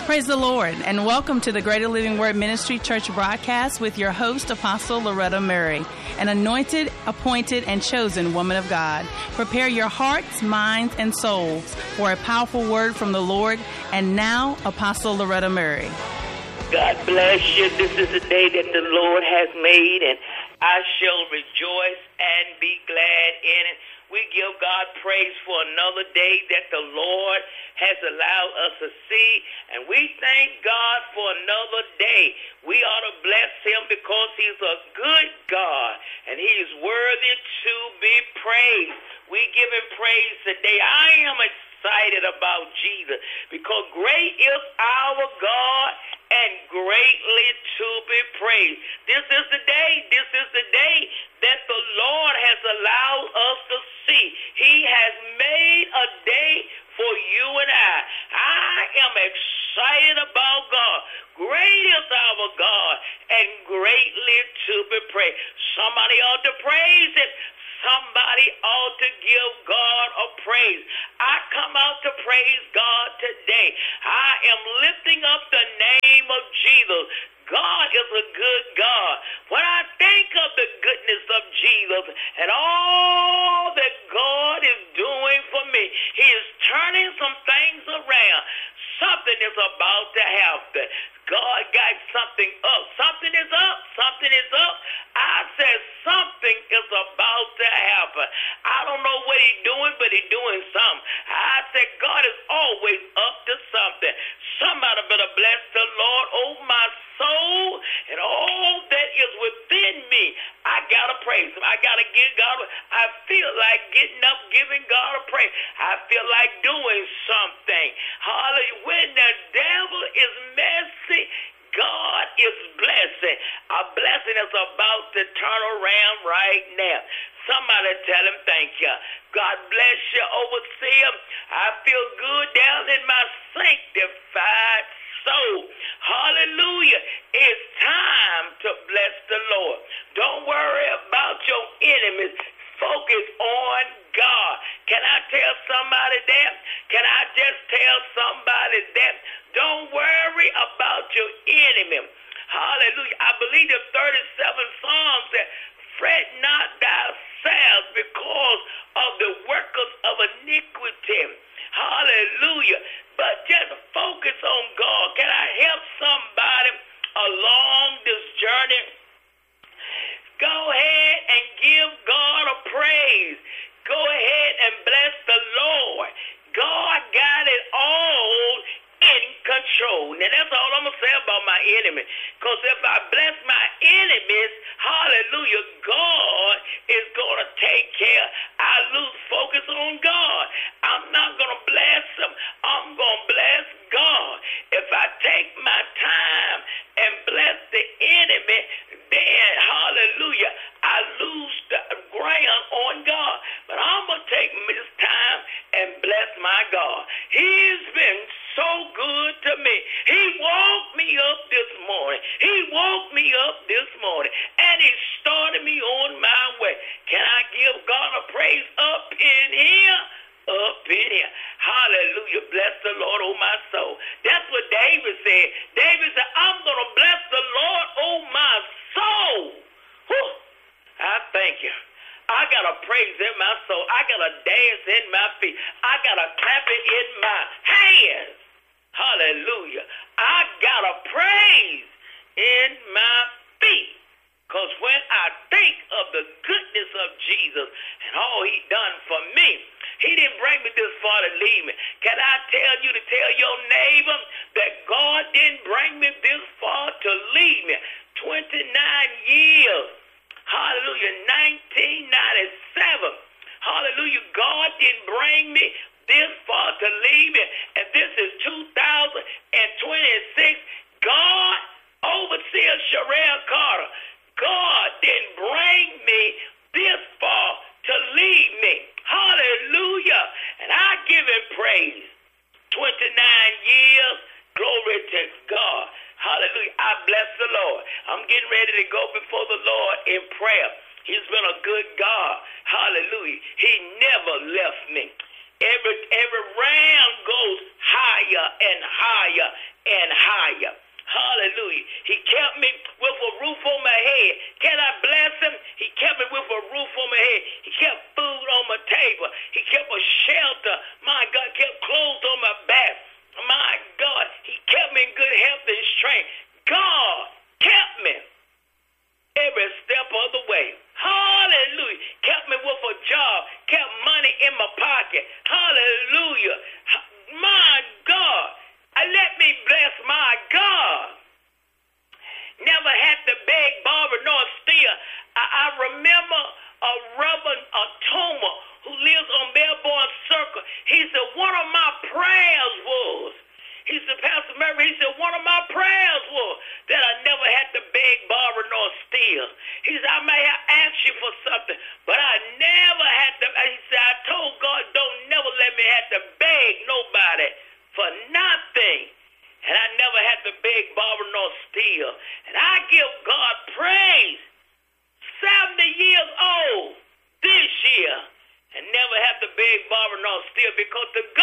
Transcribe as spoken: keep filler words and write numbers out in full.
Praise the Lord, and welcome to the Greater Living Word Ministry Church broadcast with your host, Apostle Loretta Murray, an anointed, appointed, and chosen woman of God. Prepare your hearts, minds, and souls for a powerful word from the Lord. And now, Apostle Loretta Murray. God bless you. This is the day that the Lord has made, and I shall rejoice and be glad in it. We give God praise for another day that the Lord has allowed us to see, and we thank God for another day. We ought to bless him because he's a good God, and he is worthy to be praised. We give him praise today. I am excited about Jesus because great is our God and greatly to be praised. This is the day, this is the day that the Lord has allowed us to see. He has made a day for you and I. I am excited about God. Great is our God and greatly to be praised. Somebody ought to praise it. Somebody ought to give God a praise. I come out to praise God today. I am lifting up the name of Jesus. God is a good God. When I think of the goodness of Jesus and all that God is doing for me, he is turning some things around. Something is about to happen. God got something up. Something is up. Something is up. I said something is about to happen. I don't know what he's doing, but he's doing something. I said God is always up to something. Somebody better bless the Lord, oh my soul, and all that is within me. I got to praise him. I got to give God. I feel like getting up, giving God a praise. I feel like doing something. Hallelujah. When the devil is messy, God is blessing. A blessing is about to turn around right now. Somebody tell him thank you. God bless you, overseer. I feel good down in my sanctified soul. Hallelujah. It's time to bless the Lord. Don't worry about your enemies. Focus on God. Can I tell somebody that? Can I just tell somebody that? Don't worry about your enemy. Hallelujah. I believe the thirty-seven Psalms that fret not thyself because of the workers of iniquity. Hallelujah. But just focus on God. Can I help somebody along this journey? Go ahead and give God a praise. Go ahead and bless the Lord. God got it all in control. Now that's all I'm going to say about my enemy. Because if I bless my enemies, hallelujah, God is going to take care. I lose focus on God. I'm not going to bless him. I'm going to bless God. If I take my time and bless the enemy, then, hallelujah, I lose the ground on God. But I'm going to take this time and bless my God. He's been so good to me. He woke me up this morning. He woke me up this morning. And he started me on my way. Can I give God a praise up in here? Up in here. Hallelujah. Bless the Lord, oh my soul. That's what David said. David said, I'm going to bless the Lord, oh my soul. Whew. I thank you. I got a praise in my soul. I got a dance in my feet. I got a clap it in my hands. Hallelujah. I got a praise in my feet. Because when I think of the goodness of Jesus and all he done for me, he didn't bring me this far to leave me. Can I tell you to tell your neighbor that God didn't bring me this far to leave me? twenty-nine years. Hallelujah. nineteen ninety-seven. Hallelujah. God didn't bring me this far to leave me. And this is two thousand twenty-six. God, overseer Sherelle Carter, God didn't bring me this far to leave me. Hallelujah. And I give him praise. twenty-nine years. Glory to God. Hallelujah. I bless the Lord. I'm getting ready to go before the Lord in prayer. He's been a good God. Hallelujah. He never left me. Every every round goes higher and higher and higher. Hallelujah. He kept me with a roof on my head. Can I bless him? He kept me with a roof on my head. He kept food on my table. He kept a shelter. My God, kept clothes on my back. My God, he kept me in good health and strength. God kept me every step of the way. Hallelujah. Kept me with a job. Kept money in my pocket. Hallelujah. My God. Let me bless my God. Never had to beg, borrow, nor steal. I, I remember a Reverend Atoma who lives on Melbourne Circle. He said, one of my prayers was, he said, Pastor Mary, he said, one of my prayers was that I never had to beg, borrow, nor steal. He said, I may have asked you for something, but I never had to, he said, I told God, don't never let me have to beg nobody for nothing. And I never had to beg, borrow, nor steal. And I give God praise. seventy years old this year. And never have to beg, borrow, nor steal. Because the